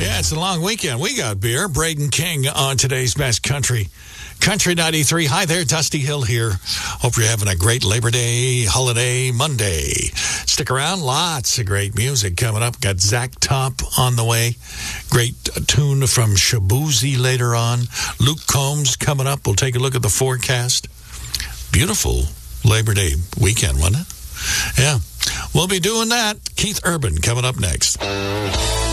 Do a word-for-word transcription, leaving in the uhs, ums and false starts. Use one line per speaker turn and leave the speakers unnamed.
Yeah, it's a long weekend. We got beer. Braden King on today's Best Country. Country ninety-three. Hi there, Dusty Hill here. Hope you're having a great Labor Day holiday Monday. Stick around. Lots of great music coming up. Got Zach Top on the way. Great tune from Shabuzi later on. Luke Combs coming up. We'll take a look at the forecast. Beautiful Labor Day weekend, wasn't it? Yeah. We'll be doing that. Keith Urban coming up next.